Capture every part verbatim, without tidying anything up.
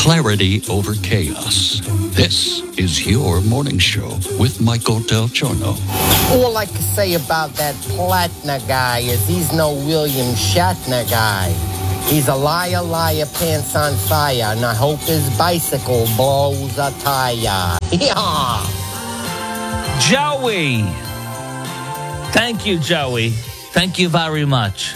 clarity over chaos. This is your morning show with Michael Del Giorno. All I can say about that Platner guy is he's no William Shatner guy. He's a liar, liar, pants on fire, and I hope his bicycle blows a tire. Yeah. Joey. Thank you, Joey. Thank you very much.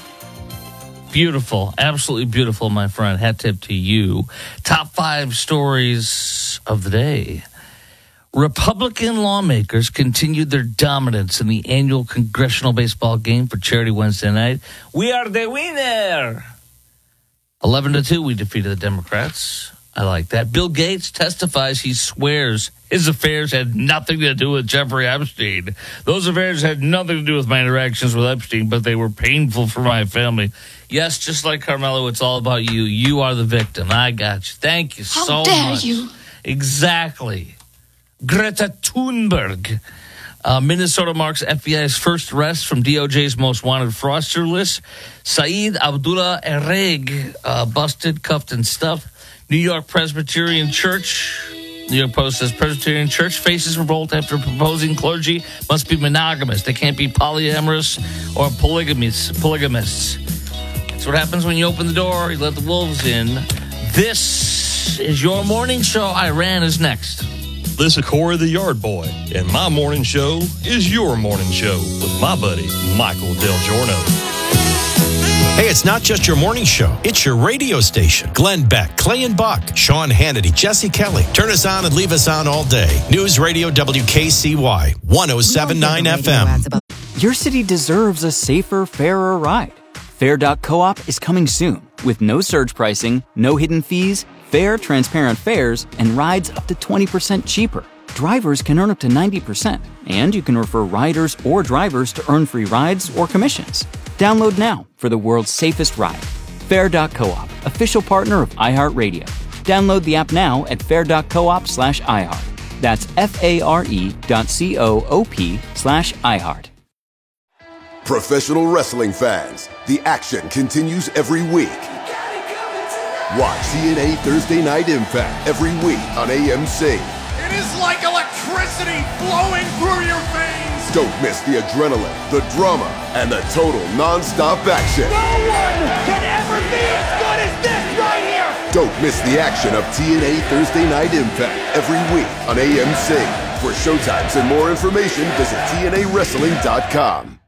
Beautiful. Absolutely beautiful, my friend. Hat tip to you. Top five stories of the day. Republican lawmakers continued their dominance in the annual congressional baseball game for Charity Wednesday night. We are the winner. eleven to two, we defeated the Democrats. I like that. Bill Gates testifies he swears his affairs had nothing to do with Jeffrey Epstein. Those affairs had nothing to do with my interactions with Epstein, but they were painful for my family. Yes, just like Carmelo, it's all about you. You are the victim. I got you. Thank you How so much. dare you? Exactly. Greta Thunberg. Uh, Minnesota marks F B I's first arrest from D O J's most wanted fraudster list. Saeed Abdullah Ereg, uh, busted, cuffed, and stuffed. New York Presbyterian Church. New York Post says Presbyterian Church faces revolt after proposing clergy must be monogamous. They can't be polyamorous or polygamists. polygamists. That's what happens when you open the door, you let the wolves in. This is your morning show. Iran is next. This is Corey the Yard Boy, and my morning show is your morning show with my buddy, Michael Del Giorno. Hey, it's not just your morning show. It's your radio station. Glenn Beck, Clay and Buck, Sean Hannity, Jesse Kelly. Turn us on and leave us on all day. News Radio W K C Y, one oh seven point nine F M. Your city deserves a safer, fairer ride. Fair dot coop is coming soon with no surge pricing, no hidden fees, fair, transparent fares, and rides up to twenty percent cheaper. Drivers can earn up to ninety percent, and you can refer riders or drivers to earn free rides or commissions. Download now for the world's safest ride. Fair dot coop, official partner of iHeartRadio. Download the app now at fair dot coop slash iHeart. That's F-A-R-E dot C-O-O-P slash iHeart. Professional wrestling fans, the action continues every week. Watch T N A Thursday Night Impact every week on A M C. It is like electricity flowing through your veins. Don't miss the adrenaline, the drama, and the total non-stop action. No one can ever be as good as this right here. Don't miss the action of T N A Thursday Night Impact every week on A M C. For showtimes and more information, visit T N A wrestling dot com.